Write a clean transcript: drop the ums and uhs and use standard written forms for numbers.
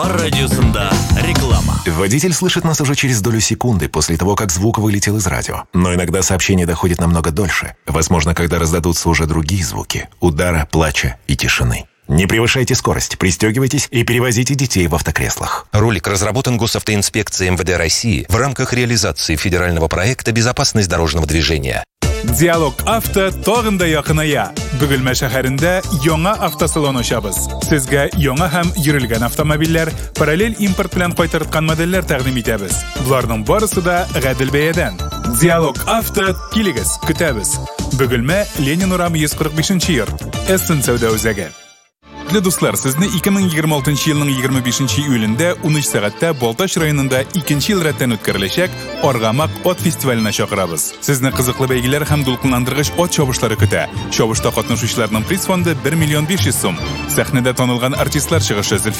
Радиосында реклама. Водитель слышит нас уже через долю секунды после того, как звук вылетел из радио. Но иногда сообщение доходит намного дольше. Возможно, когда раздадутся уже другие звуки – удара, плача и тишины. Не превышайте скорость, пристегивайтесь и перевозите детей в автокреслах. Ролик разработан Госавтоинспекцией МВД России в рамках реализации федерального проекта «Безопасность дорожного движения». Диалог авто тогында якыная. Бөгелмә шәһәрендә яңа автосалон ачабыз. Сезгә яңа һәм йөрелгән автомобильләр, параллель импорт белән кайтарткан модельләр тәкъдим итәбез. Буларның барысы да гадел бәядән. Диалог авто килегез, көтәбез. Бөгелмә Ленин урамы 145-нче йорт. Эссен сәүдә үзәге. Дуслар, сезне 2026 елның 25 июлендә 13 сәгатьтә Балтач районында 2нче ел рәттән үткәреләчәк Аргамак ат фестиваленә чакырабыз. Сезне кызыклы бәйгеләр һәм дулкынландыргыч ат чабышлары көтә. Чабышта катнашучыларның приз фонды 1 500 000 сум. Сәхнәдә танылган артистлар чыгышы